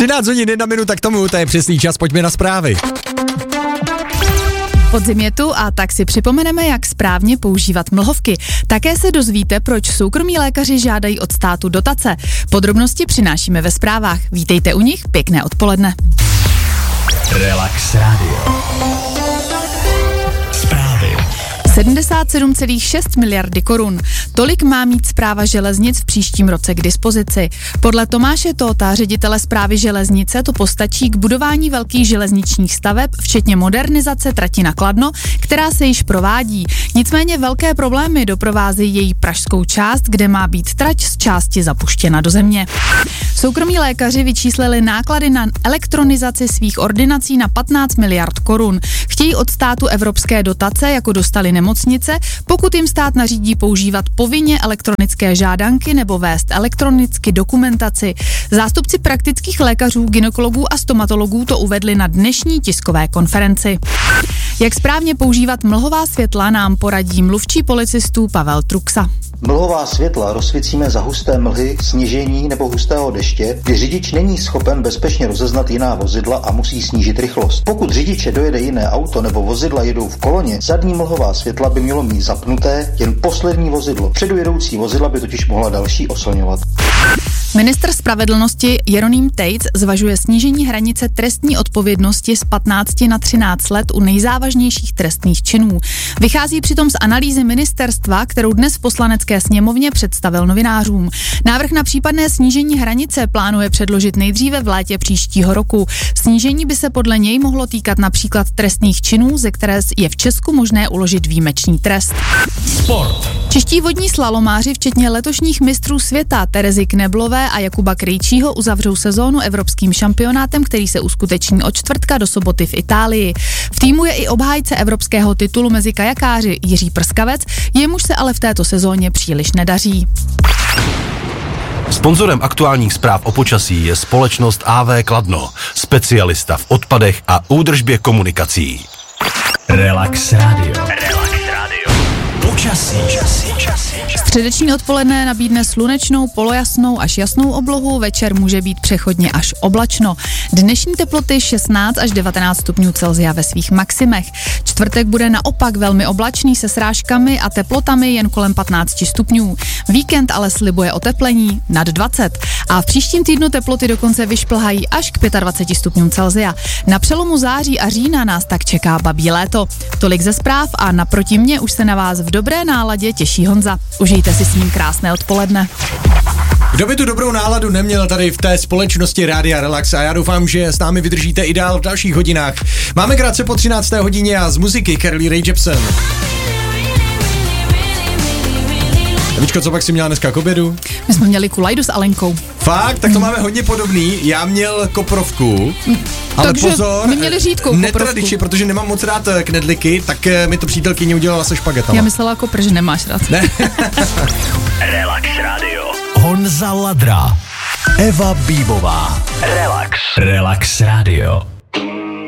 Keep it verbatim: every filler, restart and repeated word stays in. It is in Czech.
třináct hodin jedna minuta k tomu, to je přesný čas, pojďme na zprávy. Podzim je tu a tak si připomeneme, jak správně používat mlhovky. Také se dozvíte, proč soukromí lékaři žádají od státu dotace. Podrobnosti přinášíme ve zprávách. Vítejte u nich, pěkné odpoledne. Relax Radio. Zprávy. sedmdesát sedm celá šest miliardy korun. Tolik má mít Správa železnic v příštím roce k dispozici. Podle Tomáše Tóta, ředitele Správy železnice, to postačí k budování velkých železničních staveb, včetně modernizace trati na Kladno, která se již provádí. Nicméně velké problémy doprovázejí její pražskou část, kde má být trať z části zapuštěna do země. Soukromí lékaři vyčíslili náklady na elektronizaci svých ordinací na patnáct miliard korun. Chtějí od státu evropské dotace, jako dostali nemocnice, pokud jim stát nařídí používat povinně elektronické žádanky nebo vést elektronicky dokumentaci. Zástupci praktických lékařů, gynekologů a stomatologů to uvedli na dnešní tiskové konferenci. Jak správně používat mlhová světla, nám poradí mluvčí policistů Pavel Truxa. Mlhová světla rozsvícíme za husté mlhy, sněžení nebo hustého deště, kdy řidič není schopen bezpečně rozeznat jiná vozidla a musí snížit rychlost. Pokud řidiče dojede jiné auto nebo vozidla jedou v koloně, zadní mlhová světla by mělo mít zapnuté jen poslední vozidlo. Předu jedoucí vozidla by totiž mohla další oslňovat. Ministr spravedlnosti Jeroným Tejc zvažuje snížení hranice trestní odpovědnosti z patnácti na třináct let u nejzávažnějších trestných činů. Vychází přitom z analýzy ministerstva, kterou dnes v Poslanecké sněmovně představil novinářům. Návrh na případné snížení hranice plánuje předložit nejdříve v létě příštího roku. Snížení by se podle něj mohlo týkat například trestných činů, ze které je v Česku možné uložit výjimečný trest. Sport. Čeští vodní slalomáři, včetně letošních mistrů světa Terezy Kneblové a Jakuba Krejčího, uzavřou sezónu evropským šampionátem, který se uskuteční od čtvrtka do soboty v Itálii. V týmu je i obhájce evropského titulu mezi kajakáři Jiří Prskavec, jemuž se ale v této sezóně příliš nedaří. Sponzorem aktuálních zpráv o počasí je společnost á vé Kladno, specialista v odpadech a údržbě komunikací. Relax Radio. Relax Radio. Počasí. Počasí. Počasí. Středeční odpoledne nabídne slunečnou, polojasnou až jasnou oblohu, večer může být přechodně až oblačno. Dnešní teploty šestnáct až devatenáct stupňů Celsia ve svých maximech. Čtvrtek bude naopak velmi oblačný se srážkami a teplotami jen kolem patnáct stupňů. Víkend ale slibuje oteplení nad dvacet a v příštím týdnu teploty dokonce vyšplhají až k dvaceti pěti stupňům Celsia. Na přelomu září a října nás tak čeká babí léto. Tolik ze zpráv a naproti mně už se na vás v dobré náladě těší Honza. Užijte si s ním krásné odpoledne. Kdo by tu dobrou náladu neměl tady v té společnosti Rádia Relax a já doufám, že s námi vydržíte i dál v dalších hodinách. Máme krátce po třinácté hodině a z muziky Carly Rae Jepsen. Víčko, co pak si měla dneska k obědu? My jsme měli kulajdu s Alenkou. Fakt? Tak to máme hodně podobný. Já měl koprovku, ale takže pozor, my měli řídkou netradičně, protože nemám moc rád knedliky, tak mi to přítelkyně udělala se špagetama. Já myslela kopr, že nemáš rád. Ne. Relax Radio. Honza Ladra. Eva Bíbová. Relax. Relax Radio.